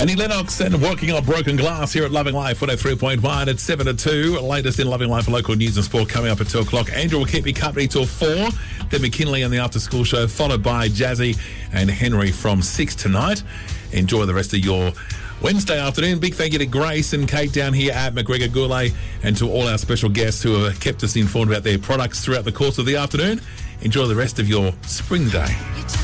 Annie Lennox and Working on Broken Glass here at Loving Life 103.1 at 7 to 2. Latest in Loving Life local news and sport coming up at 2 o'clock. Andrew will keep you company till 4. Then McKinley and the After School Show, followed by Jazzy and Henry from 6 tonight. Enjoy the rest of your Wednesday afternoon. Big thank you to Grace and Kate down here at McGregor Goulet, and to all our special guests who have kept us informed about their products throughout the course of the afternoon. Enjoy the rest of your spring day.